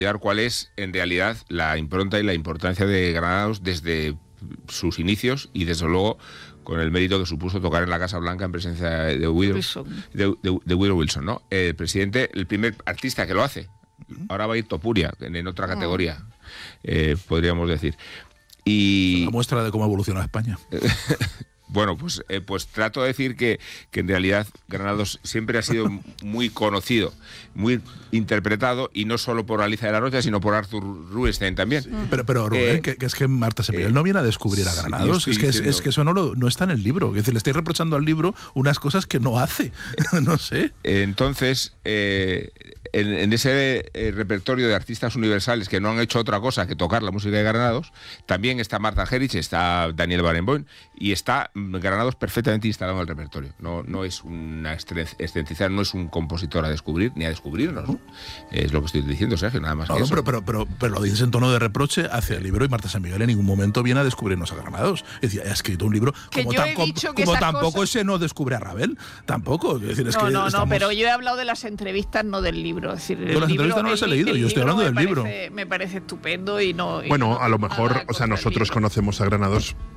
cuál es en realidad la impronta y la importancia de Granados desde sus inicios y desde luego con el mérito que supuso tocar en la Casa Blanca en presencia de Woodrow Wilson, ¿no? El presidente, el primer artista que lo hace. Ahora va a ir Topuria, en otra categoría, podríamos decir. Y una muestra de cómo evoluciona España. Bueno, pues trato de decir que en realidad Granados siempre ha sido muy conocido, muy interpretado, y no solo por Alicia de la Rocha, sino por Arthur Rubinstein también. Pero Rubén, que es que Marta Semiguel no viene a descubrir a Granados, es que eso no está en el libro. Es decir, le estoy reprochando al libro unas cosas que no hace, no sé. Entonces, en ese repertorio de artistas universales que no han hecho otra cosa que tocar la música de Granados, también está Martha Argerich, está Daniel Barenboim, y está Granados perfectamente instalado en el repertorio. No es una excentricidad, no es un compositor a descubrir ni a descubrirnos, ¿no? Es lo que estoy diciendo, Sergio, nada más que eso. Pero lo dices en tono de reproche hacia el libro, y Marta Semiguel en ningún momento viene a descubrirnos a Granados. Es decir, ha escrito un libro como tampoco cosas... ese no descubre a Ravel, tampoco. Es decir, pero yo he hablado de las entrevistas, no del libro. Es decir, las entrevistas no las he leído, yo estoy hablando del libro. Me parece estupendo y no... Bueno, a lo mejor, o sea, nosotros conocemos a Granados